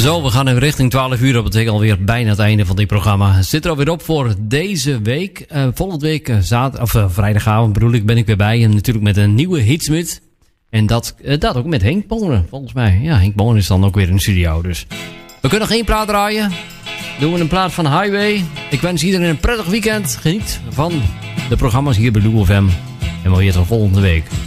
Zo, we gaan in richting 12 uur. Dat betekent alweer bijna het einde van dit programma. Zit er alweer op voor deze week. Volgende week, vrijdagavond bedoel ik, ben ik weer bij. En natuurlijk met een nieuwe Hitsmith. En dat ook met Henk Bonen, volgens mij. Ja, Henk Bonen is dan ook weer in de studio. Dus we kunnen nog één plaat draaien. Doen we een plaat van Highway. Ik wens iedereen een prettig weekend. Geniet van de programma's hier bij Lou FM. En wel weer tot volgende week.